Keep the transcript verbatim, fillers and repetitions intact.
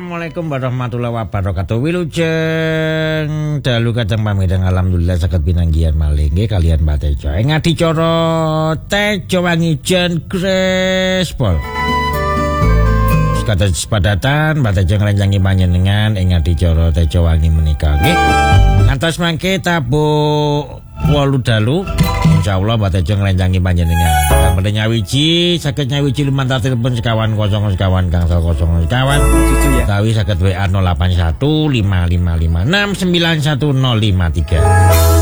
Assalamualaikum warahmatullahi wabarakatuh. Wilujeng dalu kadang pamit alhamdulillah saged pinanggihan malih nggih kalian Mbak Tejo. Ing adicara Tejo Wangi Jan Grespol. Kata sepadatan Mbak Tejo ngrencangi panjenengan ing adicara Tejo Wangi menika nggih. Ngantos mangke tabuh wolu dalu insyaallah Mbak Tejo ngrencangi panjenengan. Sampun nyawiji saged nyawiji lumantar telepon sekawan kosong sekawan gangsal kosong sekawan. Utawi saged W A nol delapan satu lima lima lima enam sembilan satu nol lima tiga.